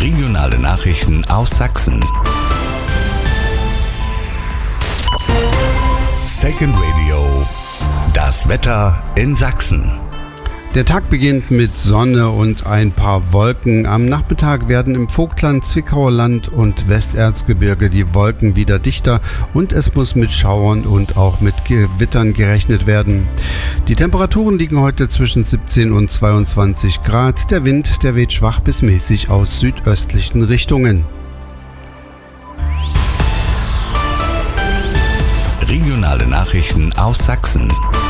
Regionale Nachrichten aus Sachsen. Second Radio. Das Wetter in Sachsen. Der Tag beginnt mit Sonne und ein paar Wolken. Am Nachmittag werden im Vogtland, Zwickauer Land und Westerzgebirge die Wolken wieder dichter und es muss mit Schauern und auch mit Gewittern gerechnet werden. Die Temperaturen liegen heute zwischen 17 und 22 Grad. Der Wind, der weht schwach bis mäßig aus südöstlichen Richtungen. Regionale Nachrichten aus Sachsen.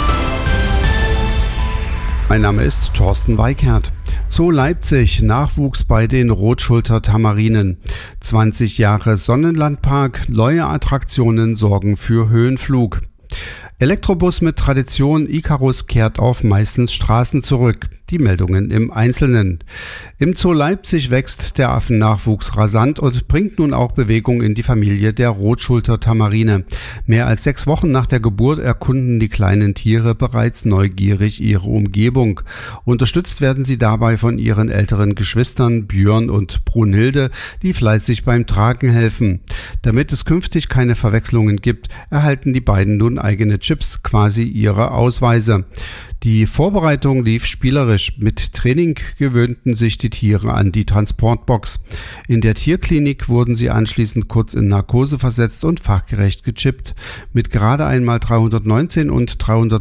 Mein Name ist Thorsten Weikert. Zoo Leipzig, Nachwuchs bei den Rotschulter-Tamarinen. 20 Jahre Sonnenlandpark, neue Attraktionen sorgen für Höhenflug. Elektrobus mit Tradition, Icarus kehrt auf meistens Straßen zurück. Die Meldungen im Einzelnen. Im Zoo Leipzig wächst der Affennachwuchs rasant und bringt nun auch Bewegung in die Familie der Rotschulter-Tamarine. Mehr als 6 Wochen nach der Geburt erkunden die kleinen Tiere bereits neugierig ihre Umgebung. Unterstützt werden sie dabei von ihren älteren Geschwistern Björn und Brunhilde, die fleißig beim Tragen helfen. Damit es künftig keine Verwechslungen gibt, erhalten die beiden nun eigene Chips, quasi ihre Ausweise. Die Vorbereitung lief spielerisch. Mit Training gewöhnten sich die Tiere an die Transportbox. In der Tierklinik wurden sie anschließend kurz in Narkose versetzt und fachgerecht gechippt. Mit gerade einmal 319 und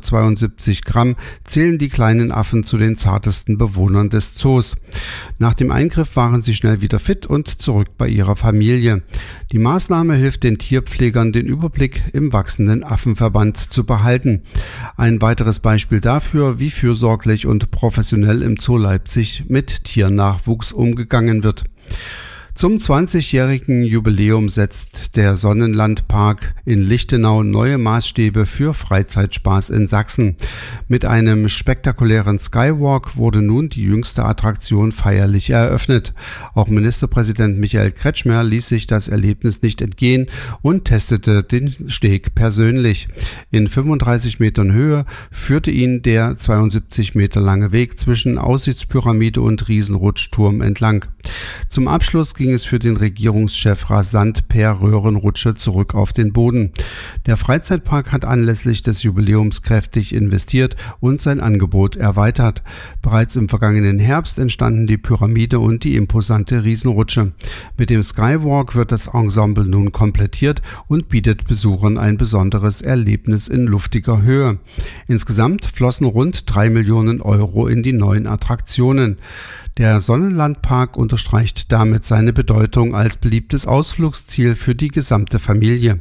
372 Gramm zählen die kleinen Affen zu den zartesten Bewohnern des Zoos. Nach dem Eingriff waren sie schnell wieder fit und zurück bei ihrer Familie. Die Maßnahme hilft den Tierpflegern, den Überblick im wachsenden Affenverband zu behalten. Ein weiteres Beispiel dafür, wie fürsorglich und professionell im Zoo Leipzig mit Tiernachwuchs umgegangen wird. Zum 20-jährigen Jubiläum setzt der Sonnenlandpark in Lichtenau neue Maßstäbe für Freizeitspaß in Sachsen. Mit einem spektakulären Skywalk wurde nun die jüngste Attraktion feierlich eröffnet. Auch Ministerpräsident Michael Kretschmer ließ sich das Erlebnis nicht entgehen und testete den Steg persönlich. In 35 Metern Höhe führte ihn der 72 Meter lange Weg zwischen Aussichtspyramide und Riesenrutschturm entlang. Zum Abschluss ging es für den Regierungschef rasant per Röhrenrutsche zurück auf den Boden. Der Freizeitpark hat anlässlich des Jubiläums kräftig investiert und sein Angebot erweitert. Bereits im vergangenen Herbst entstanden die Pyramide und die imposante Riesenrutsche. Mit dem Skywalk wird das Ensemble nun komplettiert und bietet Besuchern ein besonderes Erlebnis in luftiger Höhe. Insgesamt flossen rund 3 Millionen Euro in die neuen Attraktionen. Der Sonnenlandpark unterstreicht damit seine Bedeutung als beliebtes Ausflugsziel für die gesamte Familie.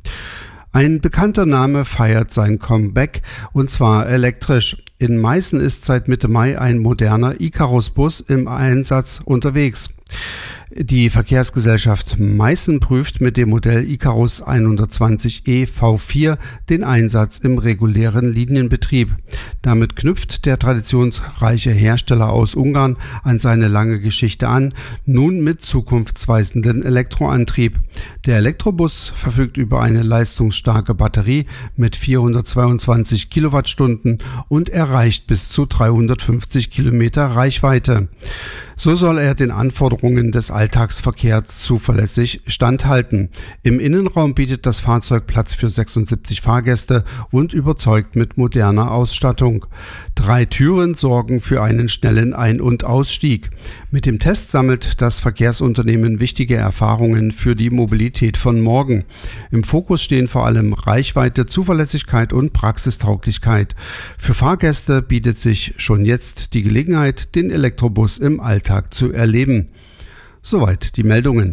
Ein bekannter Name feiert sein Comeback, und zwar elektrisch. In Meißen ist seit Mitte Mai ein moderner Icarus-Bus im Einsatz unterwegs. Die Verkehrsgesellschaft Meißen prüft mit dem Modell Icarus 120e V4 den Einsatz im regulären Linienbetrieb. Damit knüpft der traditionsreiche Hersteller aus Ungarn an seine lange Geschichte an, nun mit zukunftsweisenden Elektroantrieb. Der Elektrobus verfügt über eine leistungsstarke Batterie mit 422 Kilowattstunden und erreicht bis zu 350 Kilometer Reichweite. So soll er den Anforderungen des Alltagsverkehrs zuverlässig standhalten. Im Innenraum bietet das Fahrzeug Platz für 76 Fahrgäste und überzeugt mit moderner Ausstattung. 3 Türen sorgen für einen schnellen Ein- und Ausstieg. Mit dem Test sammelt das Verkehrsunternehmen wichtige Erfahrungen für die Mobilität von morgen. Im Fokus stehen vor allem Reichweite, Zuverlässigkeit und Praxistauglichkeit. Für Fahrgäste bietet sich schon jetzt die Gelegenheit, den Elektrobus im Alltag zu erleben. Soweit die Meldungen.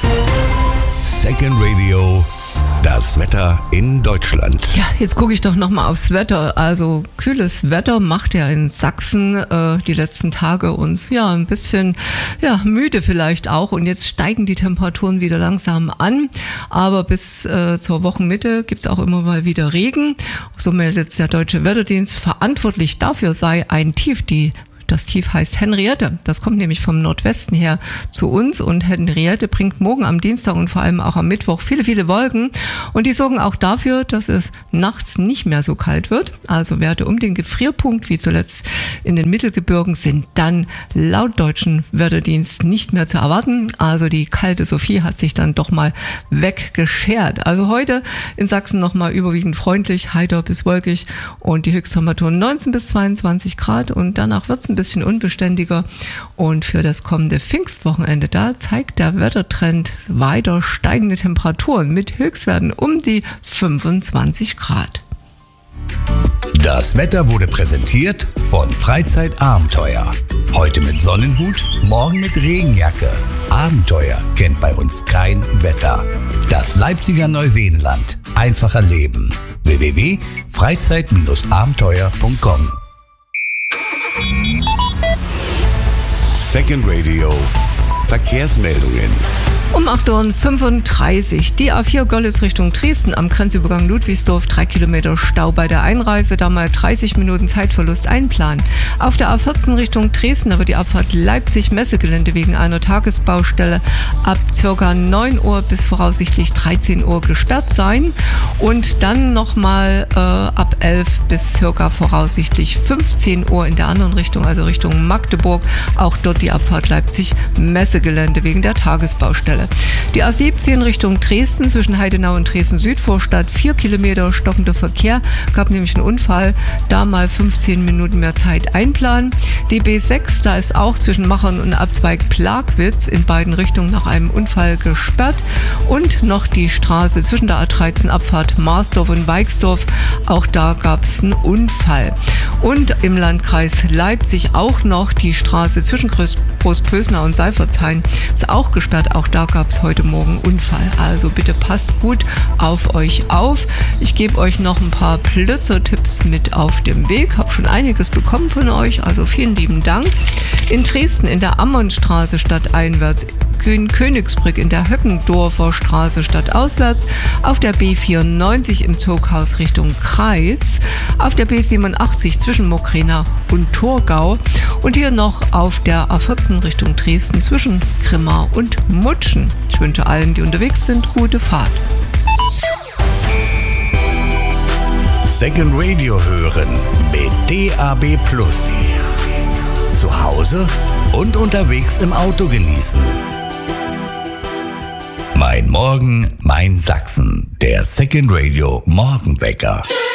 Second Radio, das Wetter in Deutschland. Ja, jetzt gucke ich doch nochmal aufs Wetter. Also kühles Wetter macht ja in Sachsen die letzten Tage uns ja ein bisschen müde vielleicht auch. Und jetzt steigen die Temperaturen wieder langsam an. Aber bis zur Wochenmitte gibt es auch immer mal wieder Regen. So meldet der Deutsche Wetterdienst. Verantwortlich dafür sei ein Tief, die Das Tief heißt Henriette. Das kommt nämlich vom Nordwesten her zu uns und Henriette bringt morgen am Dienstag und vor allem auch am Mittwoch viele, viele Wolken und die sorgen auch dafür, dass es nachts nicht mehr so kalt wird. Also Werte um den Gefrierpunkt, wie zuletzt in den Mittelgebirgen, sind dann laut deutschen Wetterdienst nicht mehr zu erwarten. Also die kalte Sophie hat sich dann doch mal weggeschert. Also heute in Sachsen nochmal überwiegend freundlich, heiter bis wolkig und die Höchsttemperaturen 19 bis 22 Grad und danach wird es ein bisschen unbeständiger. Und für das kommende Pfingstwochenende, da zeigt der Wettertrend weiter steigende Temperaturen mit Höchstwerten um die 25 Grad. Das Wetter wurde präsentiert von Freizeitabenteuer. Heute mit Sonnenhut, morgen mit Regenjacke. Abenteuer kennt bei uns kein Wetter. Das Leipziger Neuseenland. Einfach erleben. www.freizeit-abenteuer.com. Second Radio. Verkehrsmeldungen. Um 8.35 Uhr, die A4 Görlitz Richtung Dresden am Grenzübergang Ludwigsdorf, 3 Kilometer Stau bei der Einreise, da mal 30 Minuten Zeitverlust einplanen. Auf der A14 Richtung Dresden, da wird die Abfahrt Leipzig-Messegelände wegen einer Tagesbaustelle ab ca. 9 Uhr bis voraussichtlich 13 Uhr gesperrt sein und dann nochmal ab 11 bis ca. voraussichtlich 15 Uhr in der anderen Richtung, also Richtung Magdeburg, auch dort die Abfahrt Leipzig-Messegelände wegen der Tagesbaustelle. Die A17 Richtung Dresden zwischen Heidenau und Dresden-Südvorstadt, 4 Kilometer stockender Verkehr, gab nämlich einen Unfall, da mal 15 Minuten mehr Zeit einplanen. Die B6, da ist auch zwischen Machern und Abzweig Plagwitz in beiden Richtungen nach einem Unfall gesperrt und noch die Straße zwischen der A13 Abfahrt Marsdorf und Weixdorf, auch da gab es einen Unfall. Und im Landkreis Leipzig auch noch die Straße zwischen Großpösner und Seifertshain ist auch gesperrt, auch da gab es heute Morgen Unfall. Also bitte passt gut auf euch auf. Ich gebe euch noch ein paar Blitzertipps mit auf dem Weg. Habe schon einiges bekommen von euch, also vielen lieben Dank. In Dresden in der Ammernstraße stadteinwärts, in Königsbrück in der Höckendorfer Straße stadtauswärts, auf der B94 im Zughaus Richtung Kreiz, auf der B87 zwischen Mokrina und Torgau und hier noch auf der A14 Richtung Dresden zwischen Grimma und Mutschen. Ich wünsche allen, die unterwegs sind, gute Fahrt. Second Radio hören mit DAB+. Zu Hause und unterwegs im Auto genießen. Mein Morgen, mein Sachsen. Der Second Radio Morgenwecker.